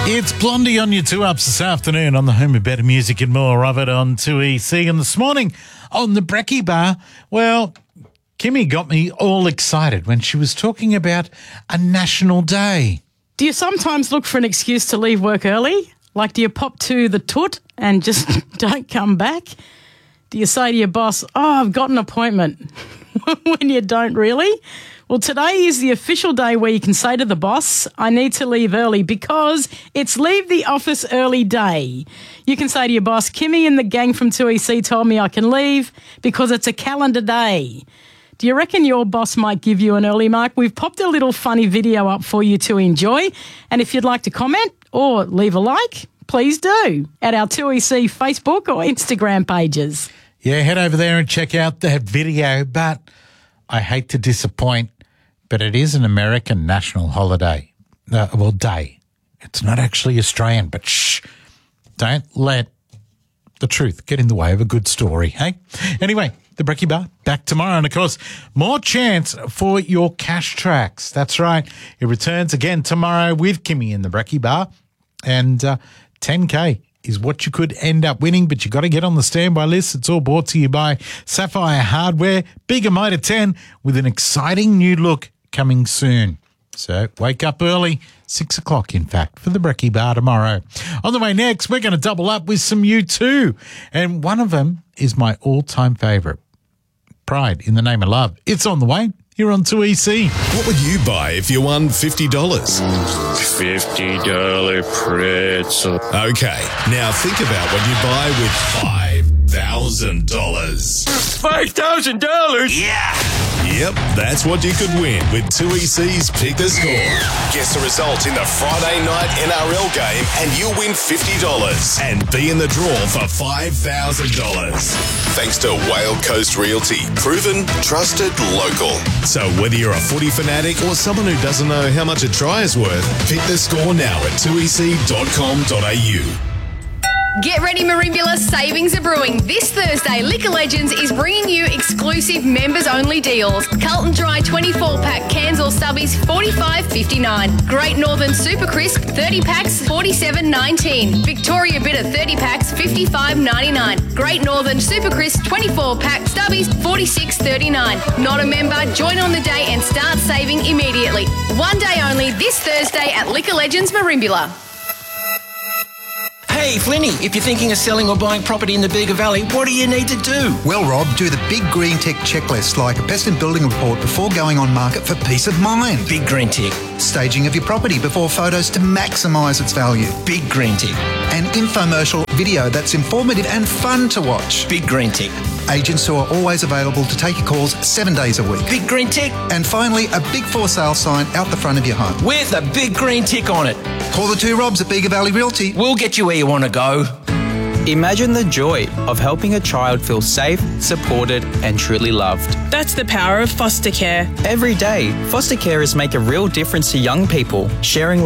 It's Blondie on your 2-Ups this afternoon on the home of better music and more of it on 2EC. And this morning on the Brekkie Bar, well, Kimmy got me all excited when she was talking about a national day. Do you sometimes look for an excuse to leave work early? Like, do you pop to the toot and just don't come back? Do you say to your boss, I've got an appointment, when you don't really? Well, today is the official day where you can say to the boss, I need to leave early because it's leave the office early day. You can say to your boss, Kimmy and the gang from 2EC told me I can leave because it's a calendar day. Do you reckon your boss might give you an early mark? We've popped a little funny video up for you to enjoy. And if you'd like to comment or leave a like, please do at our 2EC Facebook or Instagram pages. Yeah, head over there and check out that video. But I hate to disappoint, but it is an American national holiday. Day. It's not actually Australian, but shh, don't let the truth get in the way of a good story, hey? Anyway, the Brekkie Bar, back tomorrow. And, of course, more chance for your cash tracks. That's right. It returns again tomorrow with Kimmy in the Brekkie Bar. And 10K is what you could end up winning, but you got to get on the standby list. It's all brought to you by Sapphire Hardware, Bigger Motor 10, with an exciting new look coming soon. So wake up early, 6 o'clock, in fact, for the Brekkie Bar tomorrow. On the way next, we're going to double up with some U2, and one of them is my all-time favourite, Pride in the Name of Love. It's on the way here on 2EC. What would you buy if you won $50? $50 pretzel. Okay, now think about what you buy with $5,000. $5,000? Yeah! Yep, that's what you could win with 2EC's Pick the Score. Guess the result in the Friday night NRL game and you'll win $50 and be in the draw for $5,000. Thanks to Whale Coast Realty. Proven, trusted, local. So whether you're a footy fanatic or someone who doesn't know how much a try is worth, pick the score now at 2ec.com.au. Get ready, Merimbula, savings are brewing. This Thursday, Liquor Legends is bringing you exclusive members-only deals. Carlton Dry 24-pack cans or stubbies, $45.59. Great Northern Super Crisp 30-packs, $47.19. Victoria Bitter 30-packs, $55.99. Great Northern Super Crisp 24-pack stubbies, $46.39. Not a member? Join on the day and start saving immediately. One day only, this Thursday at Liquor Legends Merimbula. Hey, Flinny, if you're thinking of selling or buying property in the Bega Valley, what do you need to do? Well, Rob, do the Big Green Tick checklist like a pest and building report before going on market for peace of mind. Big Green Tick. Staging of your property before photos to maximise its value. Big Green Tick. An infomercial video that's informative and fun to watch. Big Green Tick. Agents who are always available to take your calls 7 days a week. Big Green Tick. And finally, a big for sale sign out the front of your home. With a Big Green Tick on it. Call the two Robs at Bega Valley Realty. We'll get you where you want to go. Imagine the joy of helping a child feel safe, supported, and truly loved. That's the power of foster care. Every day, foster carers make a real difference to young people, sharing